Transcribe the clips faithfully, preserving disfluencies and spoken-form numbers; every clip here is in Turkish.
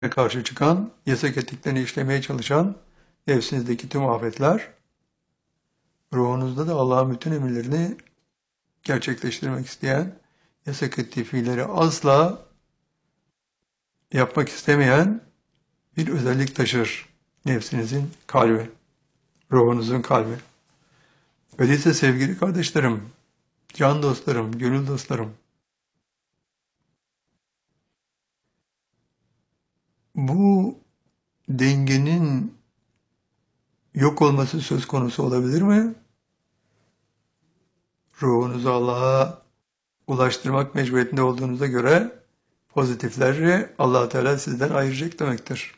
karşı çıkan, yasak ettiklerini işlemeye çalışan nefsinizdeki tüm afetler, ruhunuzda da Allah'ın bütün emirlerini gerçekleştirmek isteyen, yasak ettiği fiilleri asla yapmak istemeyen bir özellik taşır nefsinizin kalbi, ruhunuzun kalbi. Öyleyse sevgili kardeşlerim, can dostlarım, gönül dostlarım, bu dengenin yok olması söz konusu olabilir mi? Ruhunuzu Allah'a ulaştırmak mecburiyetinde olduğunuza göre pozitifleri Allah Teala sizden ayıracak demektir.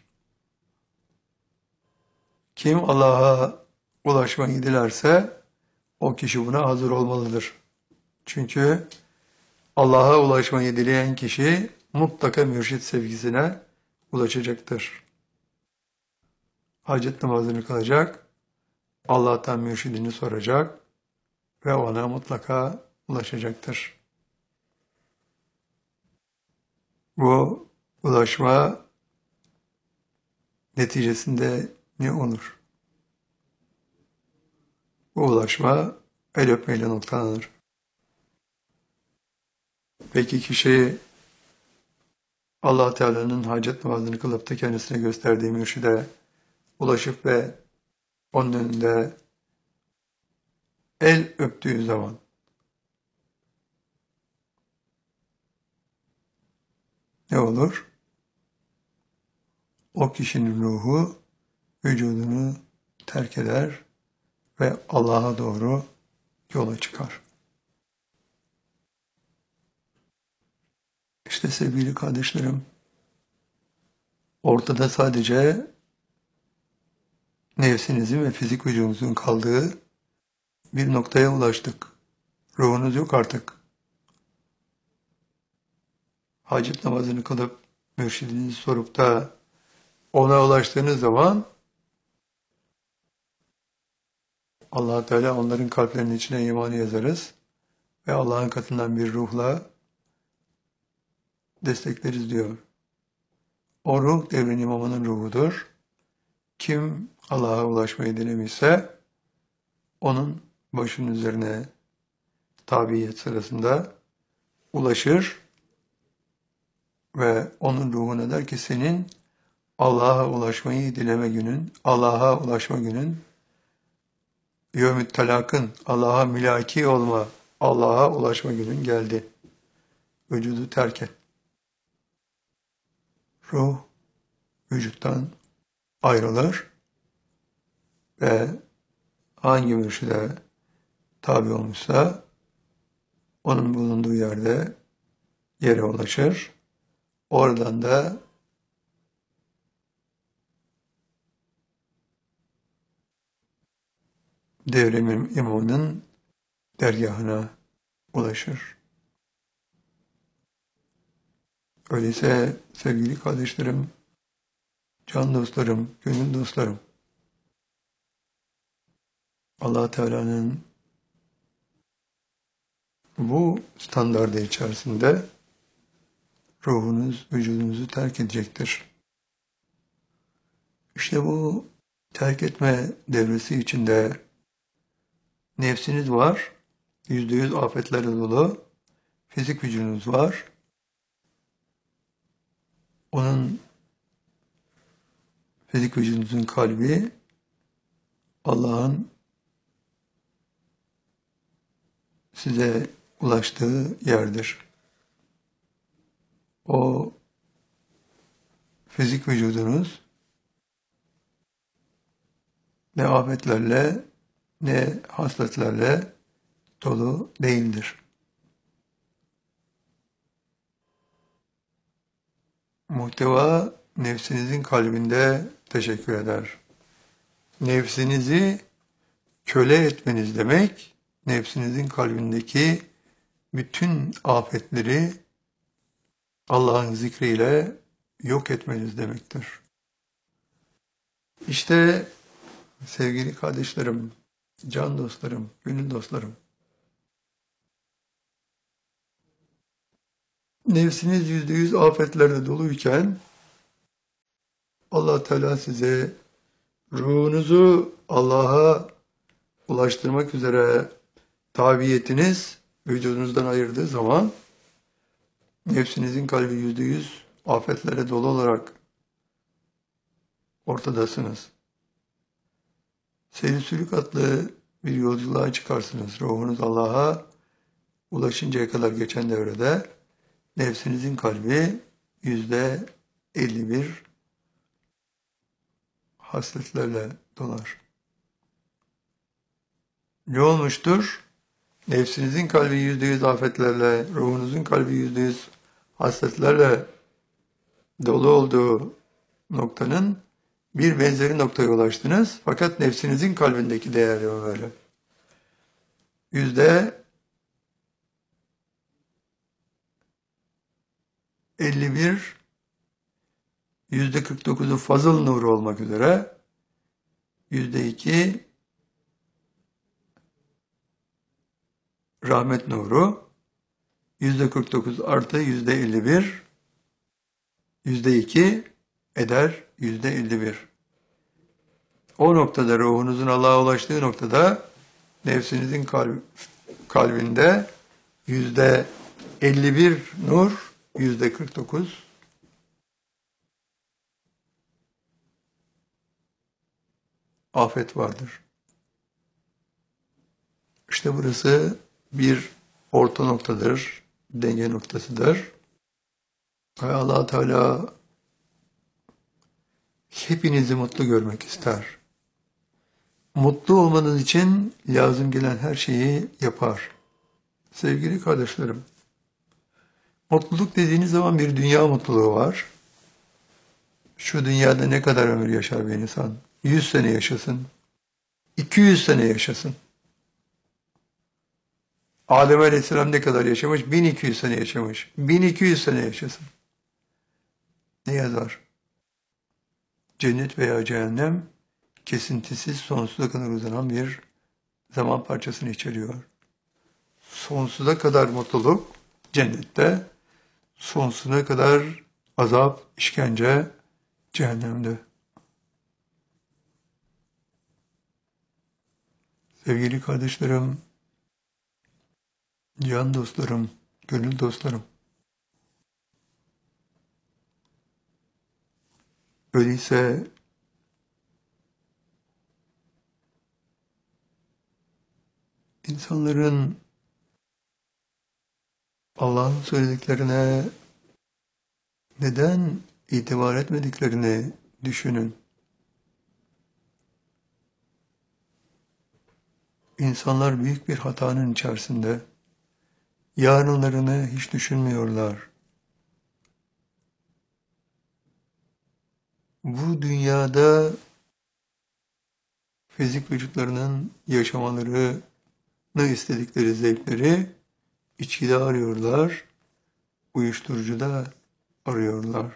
Kim Allah'a ulaşmayı dilerse o kişi buna hazır olmalıdır. Çünkü Allah'a ulaşmayı dileyen kişi mutlaka mürşit sevgisine ulaşacaktır. Hacet namazını kılacak, Allah'tan mürşidini soracak ve ona mutlaka ulaşacaktır. Bu ulaşma neticesinde ne olur? Bu ulaşma el öpmeyle noktalanır. Peki kişi Allah Teala'nın hacet namazını kılıp da kendisine gösterdiği mürşide ulaşıp ve onun önünde el öptüğü zaman ne olur? O kişinin ruhu vücudunu terk eder ve Allah'a doğru yola çıkar. İşte sevgili kardeşlerim, ortada sadece nefsinizin ve fizik vücudunuzun kaldığı bir noktaya ulaştık. Ruhunuz yok artık. Hacet namazını kılıp mürşidinizi sorup da ona ulaştığınız zaman Allah Teala onların kalplerinin içine imanı yazarız ve Allah'ın katından bir ruhla destekleriz diyor. O ruh devrin imamının ruhudur. Kim Allah'a ulaşmayı dilemişse onun başının üzerine tabiyet sırasında ulaşır ve onun ruhuna der ki senin Allah'a ulaşmayı dileme günün, Allah'a ulaşma günün, yevm-i talakın, Allah'a mülaki olma, Allah'a ulaşma günün geldi. Vücudu terk et. Ruh vücuttan ayrılır ve hangi mürşide tabi olmuşsa onun bulunduğu yerde yere ulaşır. Oradan da devrim imamının dergahına ulaşır. Öyleyse sevgili kardeşlerim, can dostlarım, gönül dostlarım, Allah Teala'nın bu standardı içerisinde ruhunuz vücudunuzu terk edecektir. İşte bu terk etme devresi içinde nefsiniz var, yüzde yüz afetlerle dolu, fizik vücudunuz var. Onun fizik vücudunuzun kalbi Allah'ın size ulaştığı yerdir. O fizik vücudunuz ne afetlerle ne hasletlerle dolu değildir. Muhteva nefsinizin kalbinde teşekkür eder. Nefsinizi köle etmeniz demek, nefsinizin kalbindeki bütün afetleri Allah'ın zikriyle yok etmeniz demektir. İşte sevgili kardeşlerim, can dostlarım, gönül dostlarım, nefsiniz yüzde yüz afetlerle doluyken Allah Teala size ruhunuzu Allah'a ulaştırmak üzere tabiyetiniz vücudunuzdan ayırdığı zaman nefsinizin kalbi yüzde yüz afetlere dolu olarak ortadasınız. Seyri sülük adlı bir yolculuğa çıkarsınız. Ruhunuz Allah'a ulaşıncaya kadar geçen devrede nefsinizin kalbi yüzde elli bir hasletlerle dolar. Ne olmuştur? Nefsinizin kalbi yüzde yüz afetlerle, ruhunuzun kalbi yüzde yüz hasletlerle dolu olduğu noktanın bir benzeri noktaya ulaştınız. Fakat nefsinizin kalbindeki değeri o böyle. Yüzde elli bir, yüzde kırk dokuzu fazıl nuru olmak üzere, yüzde iki rahmet nuru, yüzde kırk dokuz artı yüzde elli bir, yüzde iki eder yüzde elli bir. O noktada, ruhunuzun Allah'a ulaştığı noktada nefsinizin kalb kalbinde yüzde elli bir nur, yüzde kırk dokuz afet vardır. İşte burası bir orta noktadır, denge noktasıdır. Ve Allah Teala hepinizi mutlu görmek ister. Mutlu olmanız için lazım gelen her şeyi yapar. Sevgili kardeşlerim, mutluluk dediğiniz zaman bir dünya mutluluğu var. Şu dünyada ne kadar ömür yaşar bir insan? yüz sene yaşasın, iki yüz sene yaşasın. Adem Aleyhisselam ne kadar yaşamış? bin iki yüz sene yaşamış. bin iki yüz sene yaşasın. Ne yazar? Cennet veya cehennem kesintisiz sonsuza kadar uzanan bir zaman parçasını içeriyor. Sonsuza kadar mutluluk cennette, sonsuza kadar azap, işkence cehennemde. Sevgili kardeşlerim, can dostlarım, gönül dostlarım, öyleyse insanların Allah'ın söylediklerine neden itibar etmediklerini düşünün. İnsanlar büyük bir hatanın içerisinde. Yarınlarını hiç düşünmüyorlar. Bu dünyada fizik vücutlarının yaşamalarını istedikleri zevkleri içkide arıyorlar, uyuşturucuda arıyorlar.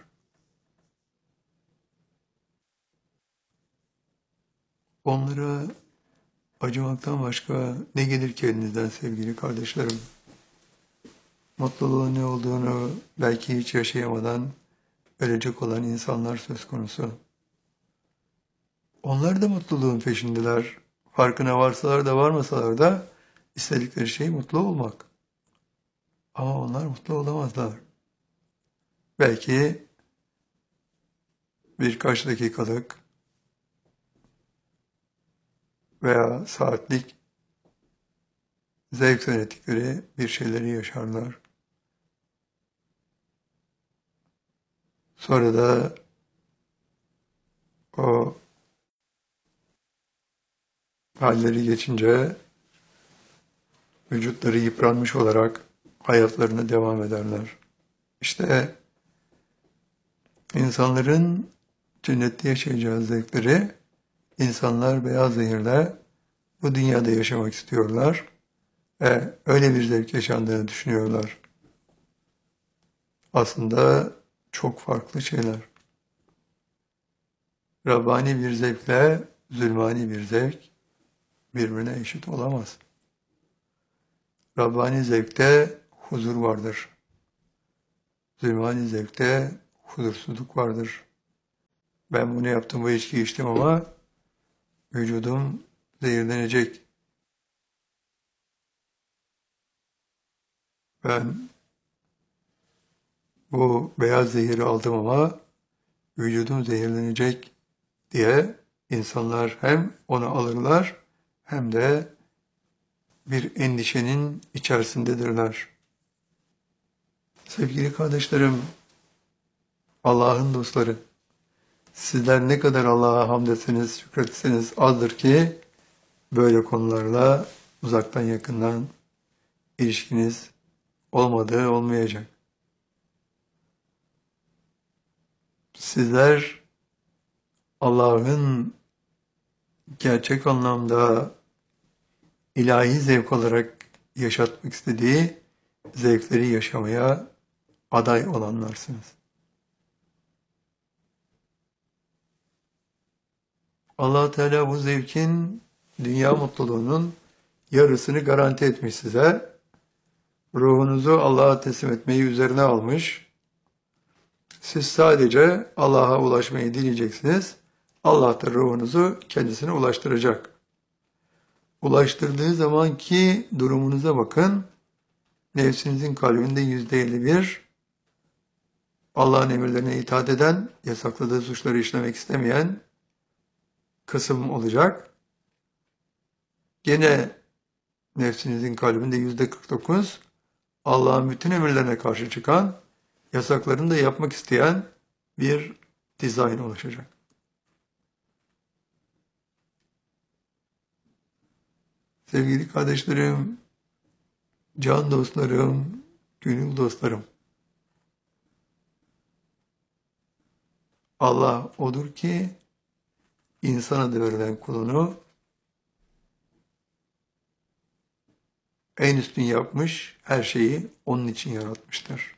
Onlara acımaktan başka ne gelir ki elinizden sevgili kardeşlerim? Mutluluğun ne olduğunu belki hiç yaşayamadan ölecek olan insanlar söz konusu. Onlar da mutluluğun peşindeler. Farkına varsalar da varmasalar da istedikleri şey mutlu olmak. Ama onlar mutlu olamazlar. Belki birkaç dakikalık veya saatlik zevk zannettikleri bir şeyleri yaşarlar. Sonra da o halleri geçince vücutları yıpranmış olarak hayatlarına devam ederler. İşte insanların cennette yaşayacağı zevkleri insanlar beyaz zehirle bu dünyada yaşamak istiyorlar ve öyle bir zevk yaşandığını düşünüyorlar. Aslında çok farklı şeyler. Rabbani bir zevkle zulmani bir zevk birbirine eşit olamaz. Rabbani zevkte huzur vardır. Zulmani zevkte huzursuzluk vardır. Ben bunu yaptım, bu içki içtim ama vücudum zehirlenecek. Ben bu beyaz zehiri aldım ama vücudum zehirlenecek diye insanlar hem onu alırlar hem de bir endişenin içerisindedirler. Sevgili kardeşlerim, Allah'ın dostları, sizler ne kadar Allah'a hamd etseniz, şükretseniz azdır ki böyle konularla uzaktan yakından ilişkiniz olmadığı olmayacak. Sizler Allah'ın gerçek anlamda ilahi zevk olarak yaşatmak istediği zevkleri yaşamaya aday olanlarsınız. Allah Teala bu zevkin, dünya mutluluğunun yarısını garanti etmiş size. Ruhunuzu Allah'a teslim etmeyi üzerine almış. Siz sadece Allah'a ulaşmayı dileyeceksiniz. Allah da ruhunuzu kendisine ulaştıracak. Ulaştırdığı zamanki durumunuza bakın. Nefsinizin kalbinde yüzde elli bir Allah'ın emirlerine itaat eden, yasakladığı suçları işlemek istemeyen kısım olacak. Gene nefsinizin kalbinde yüzde kırk dokuz Allah'ın bütün emirlerine karşı çıkan, yasaklarını da yapmak isteyen bir dizayn oluşacak. Sevgili kardeşlerim, can dostlarım, gönül dostlarım, Allah odur ki insan adı verilen kulunu en üstün yapmış, her şeyi onun için yaratmıştır.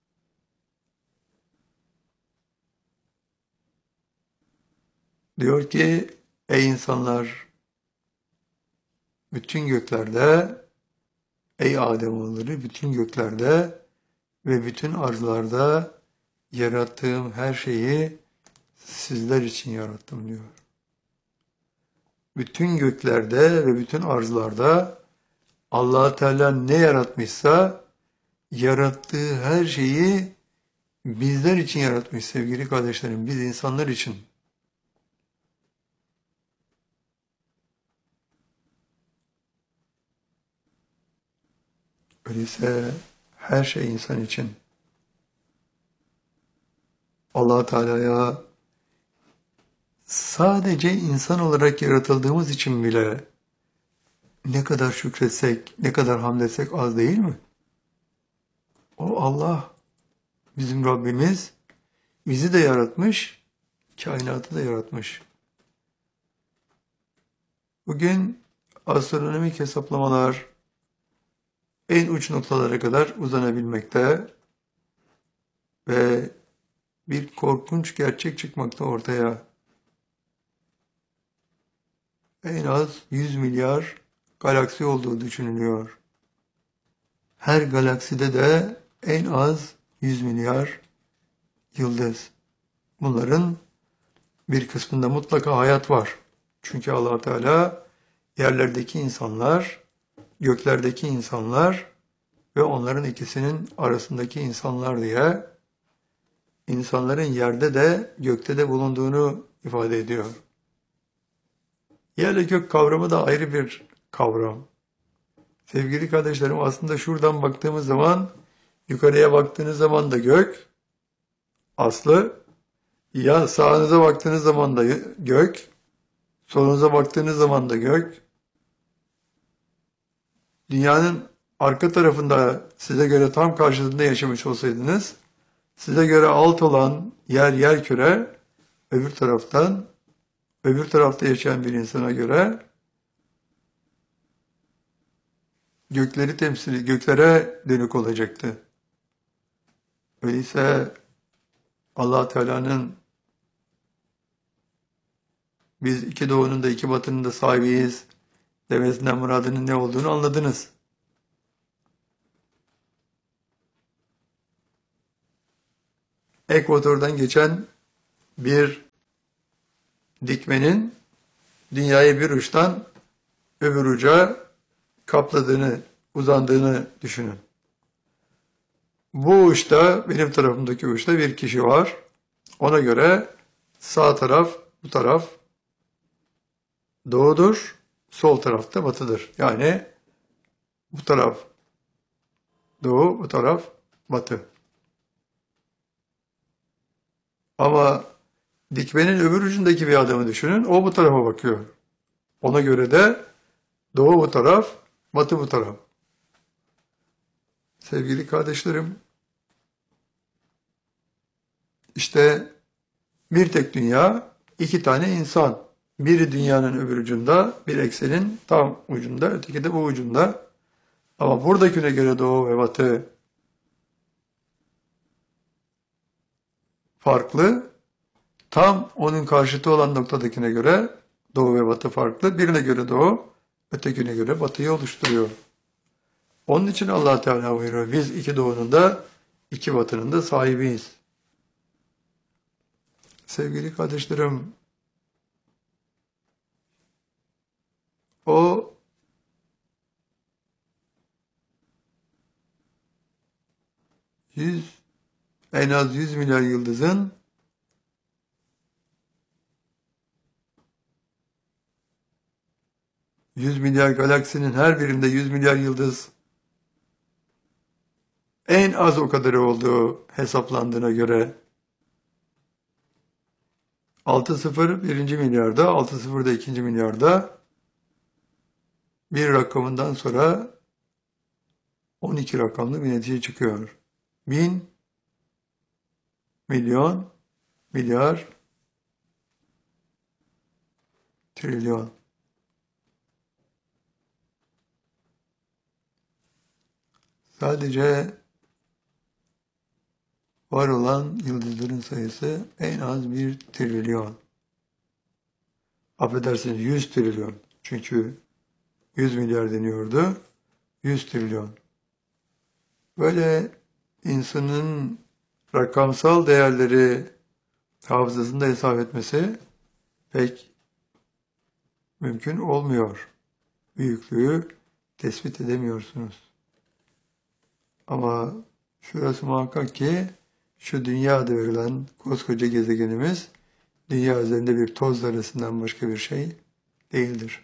Diyor ki, ey insanlar, bütün göklerde, ey Ademoğulları, bütün göklerde ve bütün arzlarda yarattığım her şeyi sizler için yarattım diyor. Bütün göklerde ve bütün arzlarda Allah Teala ne yaratmışsa yarattığı her şeyi bizler için yaratmış sevgili kardeşlerim, biz insanlar için. Öyleyse her şey insan için. Allah Teala'ya sadece insan olarak yaratıldığımız için bile ne kadar şükretsek, ne kadar hamd etsek az değil mi? O Allah, bizim Rabbimiz, bizi de yaratmış, kainatı da yaratmış. Bugün astronomik hesaplamalar en uç noktalara kadar uzanabilmekte ve bir korkunç gerçek çıkmakta ortaya. En az yüz milyar galaksi olduğu düşünülüyor. Her galakside de en az yüz milyar yıldız. Bunların bir kısmında mutlaka hayat var. Çünkü Allah Teala yerlerdeki insanlar, göklerdeki insanlar ve onların ikisinin arasındaki insanlar diye insanların yerde de gökte de bulunduğunu ifade ediyor. Yer ile gök kavramı da ayrı bir kavram. Sevgili kardeşlerim, aslında şuradan baktığımız zaman, yukarıya baktığınız zaman da gök, aslı, ya sağınıza baktığınız zaman da gök, solunuza baktığınız zaman da gök, dünyanın arka tarafında size göre tam karşısında yaşamış olsaydınız, size göre alt olan yer yer küre, öbür taraftan, öbür tarafta yaşayan bir insana göre gökleri temsili, göklere dönük olacaktı. Öyleyse Allah Teala'nın biz iki doğunun da iki batının da sahibiyiz demesinden muradının ne olduğunu anladınız. Ekvatordan geçen bir dikmenin dünyayı bir uçtan öbür uca kapladığını, uzandığını düşünün. Bu uçta, benim tarafımdaki uçta bir kişi var. Ona göre sağ taraf, bu taraf doğudur, sol tarafta batıdır. Yani bu taraf doğu, bu taraf batı. Ama dikmenin öbür ucundaki bir adamı düşünün, o bu tarafa bakıyor. Ona göre de doğu bu taraf, batı bu taraf. Sevgili kardeşlerim, işte bir tek dünya, iki tane insan. Biri dünyanın öbür ucunda, bir eksenin tam ucunda, öteki de bu ucunda. Ama buradakine göre doğu ve batı farklı. Tam onun karşıtı olan noktadakine göre doğu ve batı farklı. Birine göre doğu, ötekine göre batıyı oluşturuyor. Onun için Allah Teala buyuruyor, biz iki doğunun da iki batının da sahibiyiz. Sevgili kardeşlerim, o yüz, en az yüz milyar yıldızın yüz milyar galaksinin her birinde yüz milyar yıldız en az o kadarı olduğu hesaplandığına göre altı sıfır birinci milyarda, altı sıfır da ikinci milyarda bir rakamından sonra on iki rakamlı bir netice çıkıyor. Bin, milyon, milyar, trilyon. Sadece var olan yıldızların sayısı en az bir trilyon. Affedersiniz, yüz trilyon. Çünkü yüz milyar deniyordu. yüz trilyon. Böyle insanın rakamsal değerleri hafızasında hesap etmesi pek mümkün olmuyor. Büyüklüğü tespit edemiyorsunuz. Ama şurası muhakkak ki şu dünyada verilen koskoca gezegenimiz dünya üzerinde bir toz zerresinden başka bir şey değildir.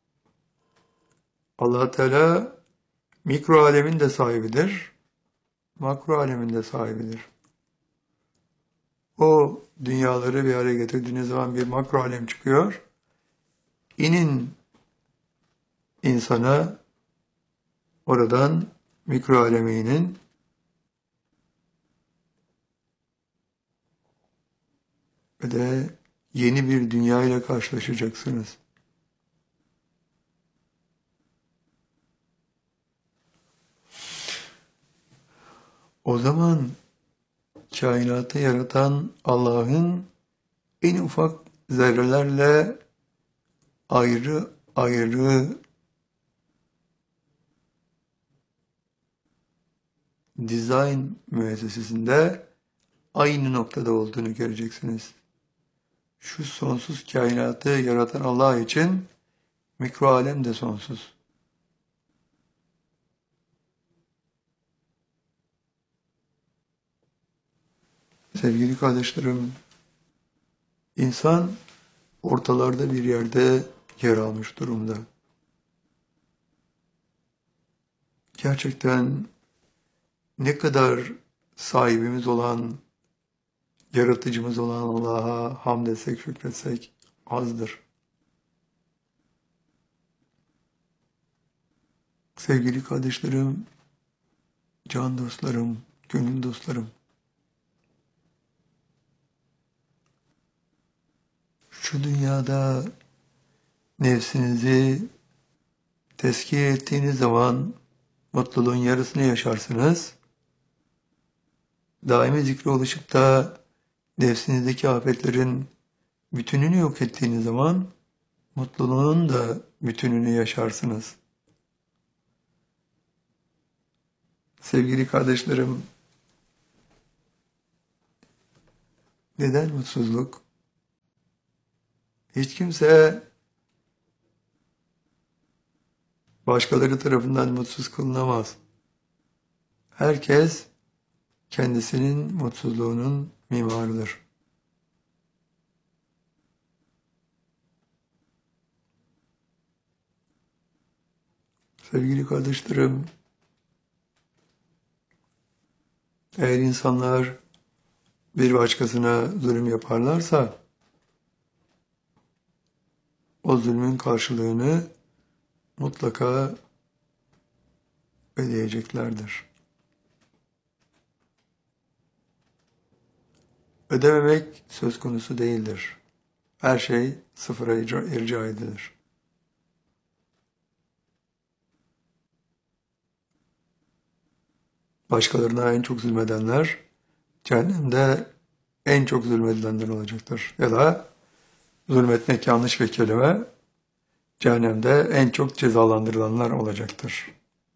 Allah Teala mikro alemin de sahibidir, makro alemin de sahibidir. O dünyaları bir araya getirdiğiniz zaman bir makro alem çıkıyor. İnin insana oradan mikro aleme inin. Ve de yeni bir dünya ile karşılaşacaksınız. O zaman kainatı yaratan Allah'ın en ufak zerrelerle ayrı ayrı dizayn müessesesinde aynı noktada olduğunu göreceksiniz. Şu sonsuz kainatı yaratan Allah için mikro alem de sonsuz. Sevgili kardeşlerim, insan ortalarda bir yerde yer almış durumda. Gerçekten ne kadar sahibimiz olan, yaratıcımız olan Allah'a hamd etsek, şükretsek azdır. Sevgili kardeşlerim, can dostlarım, gönül dostlarım, şu dünyada nefsinizi tezkiye ettiğiniz zaman mutluluğun yarısını yaşarsınız. Daimi zikre ulaşıp da nefsinizdeki afetlerin bütününü yok ettiğiniz zaman mutluluğun da bütününü yaşarsınız. Sevgili kardeşlerim, neden mutsuzluk? Hiç kimse başkaları tarafından mutsuz kılınamaz. Herkes kendisinin mutsuzluğunun mimarıdır. Sevgili kardeşlerim, eğer insanlar bir başkasına zulüm yaparlarsa, o zulmün karşılığını mutlaka ödeyeceklerdir. Ödememek söz konusu değildir. Her şey sıfıra irca edilir. Başkalarına en çok zulmedenler, cehennemde en çok zulmedilenler olacaktır. Ya da zulmetmek yanlış bir kelime, cehennemde en çok cezalandırılanlar olacaktır.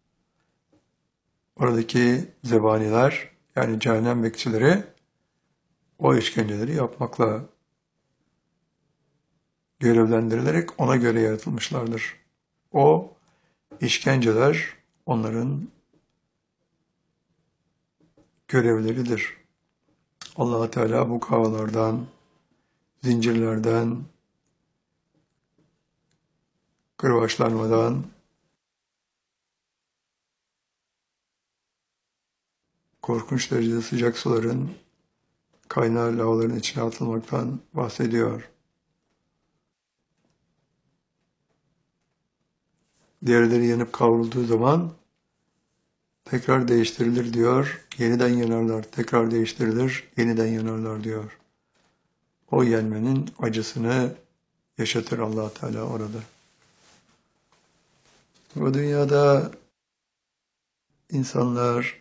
Oradaki zebaniler, yani cehennem bekçileri, o işkenceleri yapmakla görevlendirilerek ona göre yaratılmışlardır. O işkenceler onların görevleridir. Allah Teala bu kavalardan, zincirlerden, kırbaçlanmadan, korkunç derecede sıcak suların kaynar lavaların içine atılmaktan bahsediyor. Diğerleri yanıp kavrulduğu zaman tekrar değiştirilir diyor, yeniden yanarlar, tekrar değiştirilir, yeniden yanarlar diyor. O yenmenin acısını yaşatır Allah Teala orada. Bu dünyada insanlar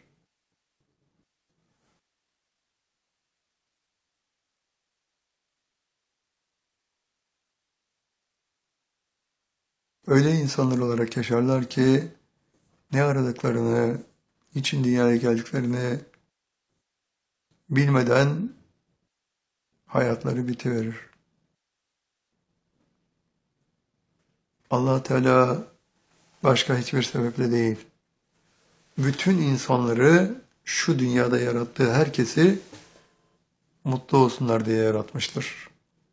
öyle insanlar olarak yaşarlar ki ne aradıklarını, niçin dünyaya geldiklerini bilmeden hayatları bitiverir. Allah Teala başka hiçbir sebeple değil, bütün insanları şu dünyada yarattığı herkesi mutlu olsunlar diye yaratmıştır.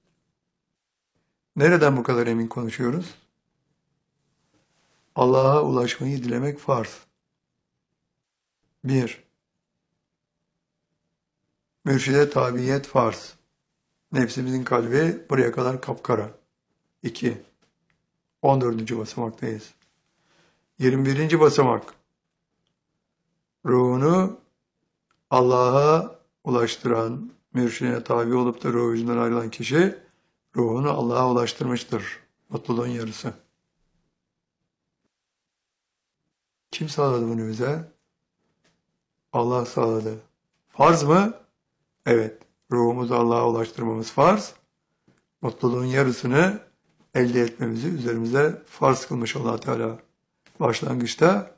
Nereden bu kadar emin konuşuyoruz? Allah'a ulaşmayı dilemek farz. Bir, mürşide tabiyet farz. Nefsimizin kalbi buraya kadar kapkara. İki, on dördüncü basamaktayız. yirmi birinci basamak. Ruhunu Allah'a ulaştıran, mürşidine tabi olup da ruh yüzünden ayrılan kişi, ruhunu Allah'a ulaştırmıştır. Mutluluğun yarısı. Kim sağladı bunu bize? Allah sağladı. Farz mı? Evet. Ruhumuzu Allah'a ulaştırmamız farz. Mutluluğun yarısını elde etmemizi üzerimize farz kılmış Allah Teala. Başlangıçta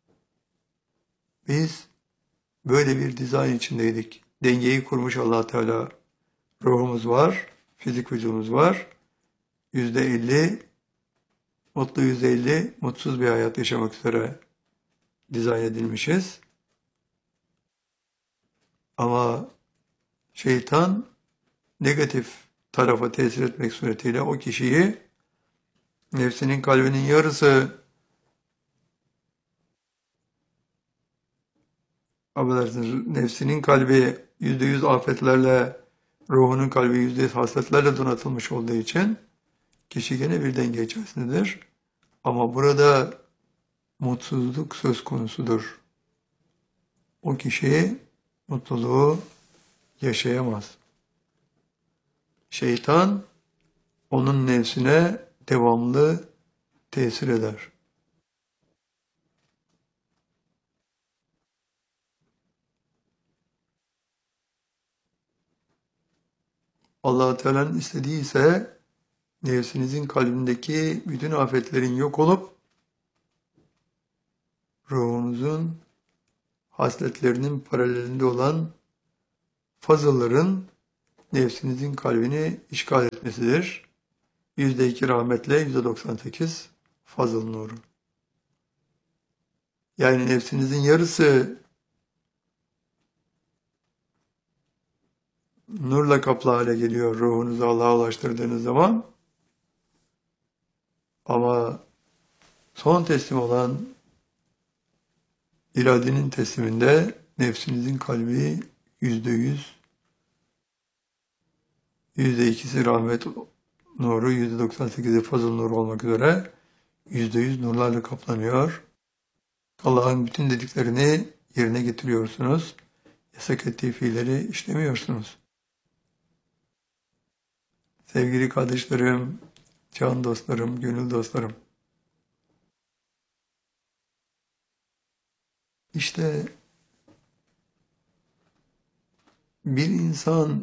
biz böyle bir dizayn içindeydik. Dengeyi kurmuş Allah Teala. Ruhumuz var, fizik vücudumuz var. Yüzde elli mutlu, yüzde elli mutsuz bir hayat yaşamak üzere dizayn edilmişiz. Ama şeytan negatif tarafa tesir etmek suretiyle o kişiyi nefsinin kalbinin yarısı affedersiniz, nefsinin kalbi yüzde yüz afetlerle, ruhunun kalbi yüzde yüz hasletlerle donatılmış olduğu için kişi gene bir denge içerisindedir. Ama burada mutsuzluk söz konusudur. O kişi mutluluğu yaşayamaz. Şeytan onun nefsine devamlı tesir eder. Allah-u Teala'nın istediği ise nefsinizin kalbindeki bütün afetlerin yok olup ruhunuzun hasletlerinin paralelinde olan fazılların nefsinizin kalbini işgal etmesidir. yüzde iki rahmetle yüzde doksan sekiz fazıl nuru. Yani nefsinizin yarısı nurla kaplı hale geliyor ruhunuzu Allah'a ulaştırdığınız zaman. Ama son teslim olan iradenin tesliminde nefsinizin kalbi yüzde yüz, yüzde ikisi rahmet nuru, yüzde doksan sekizi fazıl nuru olmak üzere yüzde yüz nurlarla kaplanıyor. Allah'ın bütün dediklerini yerine getiriyorsunuz. Yasak ettiği fiilleri işlemiyorsunuz. Sevgili kardeşlerim, can dostlarım, gönül dostlarım. İşte bir insan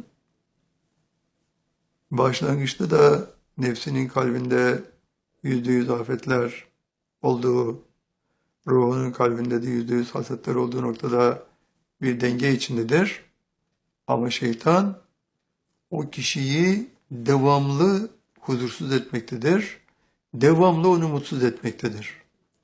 başlangıçta da nefsinin kalbinde yüzde yüz afetler olduğu, ruhunun kalbinde de yüzde yüz hasetler olduğu noktada bir denge içindedir. Ama şeytan o kişiyi devamlı huzursuz etmektedir. Devamlı onu mutsuz etmektedir.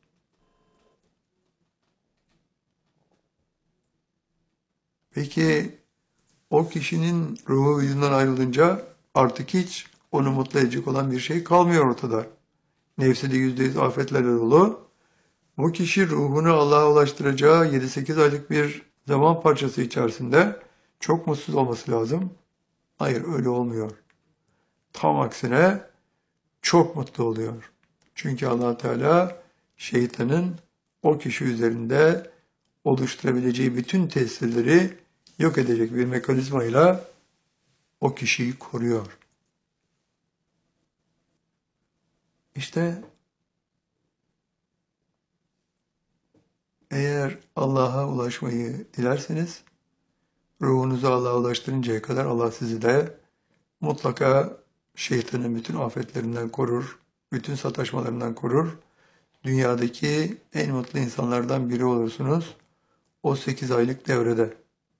Peki o kişinin ruhu vücudundan ayrılınca artık hiç onu mutlu edecek olan bir şey kalmıyor ortada. Nefsi de yüzde yüz afetlerle dolu. Bu kişi ruhunu Allah'a ulaştıracağı yedi sekiz aylık bir zaman parçası içerisinde çok mutsuz olması lazım. Hayır, öyle olmuyor. Tam aksine çok mutlu oluyor. Çünkü Allah Teala şeytanın o kişi üzerinde oluşturabileceği bütün tesirleri yok edecek bir mekanizmayla o kişiyi koruyor. İşte eğer Allah'a ulaşmayı dilerseniz, ruhunuzu Allah'a ulaştırıncaya kadar Allah sizi de mutlaka şeytanın bütün afetlerinden korur, bütün sataşmalarından korur. Dünyadaki en mutlu insanlardan biri olursunuz o sekiz aylık devrede.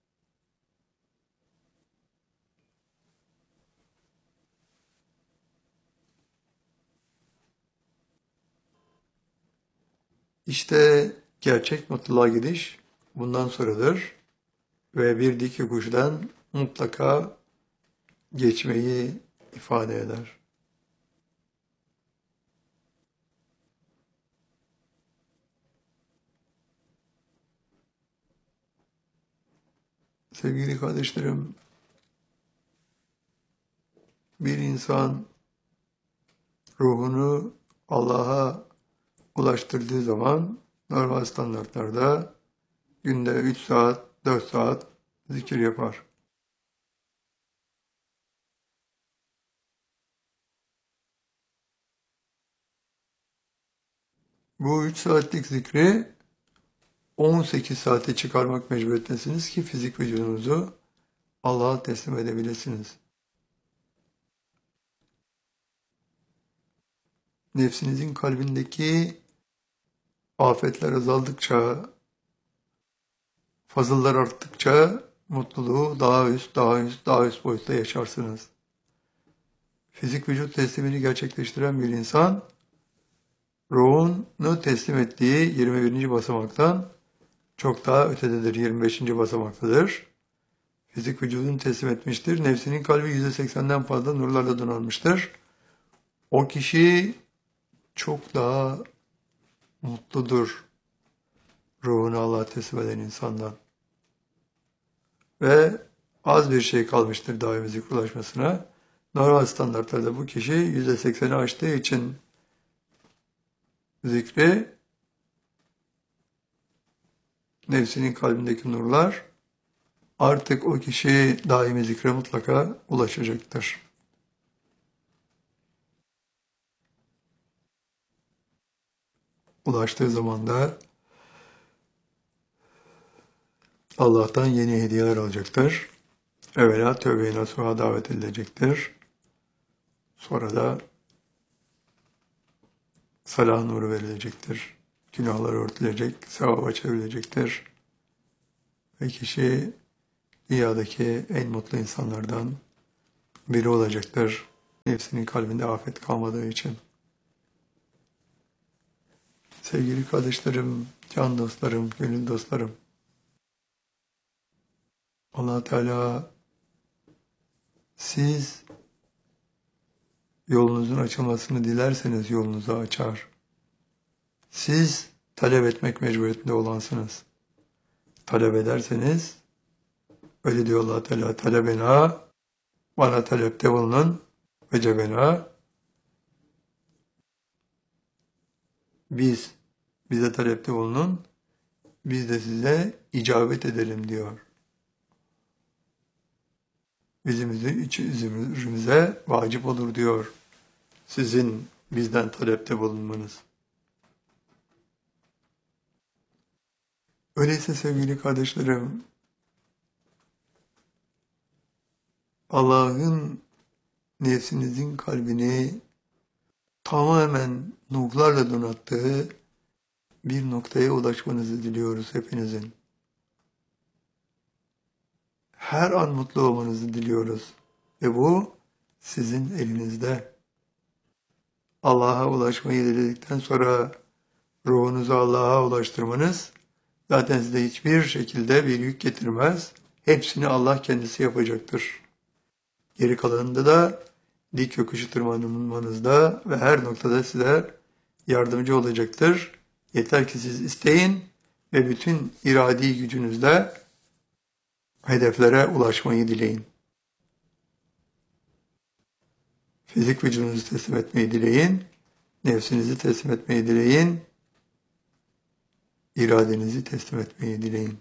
İşte gerçek mutluluğa gidiş bundan sonradır ve bir dik yokuştan mutlaka geçmeyi ifade eder. Sevgili kardeşlerim, bir insan ruhunu Allah'a ulaştırdığı zaman normal standartlarda günde üç saat, dört saat zikir yapar. Bu üç saatlik zikri on sekiz saate çıkarmak mecburiyetindesiniz ki fizik vücudunuzu Allah'a teslim edebilirsiniz. Nefsinizin kalbindeki afetler azaldıkça, fazıllar arttıkça mutluluğu daha üst, daha üst, daha üst boyutta yaşarsınız. Fizik vücut teslimini gerçekleştiren bir insan, ruhunu teslim ettiği yirmi birinci basamaktan çok daha ötededir, yirmi beşinci basamaktadır. Fizik vücudunu teslim etmiştir. Nefsinin kalbi yüzde seksenden fazla nurlarla donanmıştır. O kişi çok daha mutludur ruhunu Allah'a teslim eden insandan. Ve az bir şey kalmıştır daimi zikre ulaşmasına. Normal standartlarda bu kişi yüzde sekseni aştığı için zikri, nefsinin kalbindeki nurlar, artık o kişi daimi zikre mutlaka ulaşacaktır. Ulaştığı zaman da Allah'tan yeni hediyeler alacaktır. Evvela tövbe-i nasuha davet edilecektir. Sonra da salah nuru verilecektir. Günahlar örtülecek, sevaba çevrilecektir. Ve kişi dünyadaki en mutlu insanlardan biri olacaktır. Nefsinin kalbinde afet kalmadığı için. Sevgili kardeşlerim, can dostlarım, gönül dostlarım. Allah Teala siz yolunuzun açılmasını dilerseniz yolunuzu açar. Siz talep etmek mecburiyetinde olansınız. Talep ederseniz, öyle diyor Allah Teala, talebena, bana talepte bulunun, ve cebena, biz, bize talepte bulunun, biz de size icabet edelim diyor. Bizim üzerimize vacip olur diyor. Sizin bizden talepte bulunmanız. Öyleyse sevgili kardeşlerim, Allah'ın nefsinizin kalbini tamamen nurlarla donattığı bir noktaya ulaşmanızı diliyoruz hepinizin. Her an mutlu olmanızı diliyoruz. Ve bu sizin elinizde. Allah'a ulaşmayı diledikten sonra ruhunuzu Allah'a ulaştırmanız zaten size hiçbir şekilde bir yük getirmez. Hepsini Allah kendisi yapacaktır. Geri kalanında da dik yokuşu tırmanmanızda ve her noktada size yardımcı olacaktır. Yeter ki siz isteyin ve bütün iradi gücünüzle hedeflere ulaşmayı dileyin. Fizik vücudunuzu teslim etmeyi dileyin, nefsinizi teslim etmeyi dileyin, iradenizi teslim etmeyi dileyin.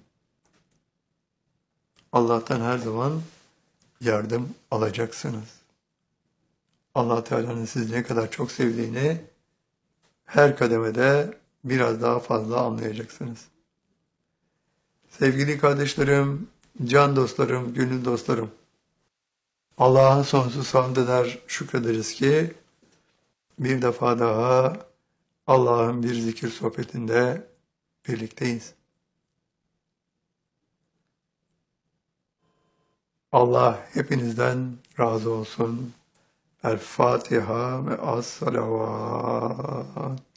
Allah'tan her zaman yardım alacaksınız. Allah Teala'nın sizi ne kadar çok sevdiğini her kademede biraz daha fazla anlayacaksınız. Sevgili kardeşlerim, can dostlarım, gönül dostlarım, Allah'a sonsuz hamd eder, şükrederiz ki bir defa daha Allah'ın bir zikir sohbetinde birlikteyiz. Allah hepinizden razı olsun. El Fatiha ve as-salavat.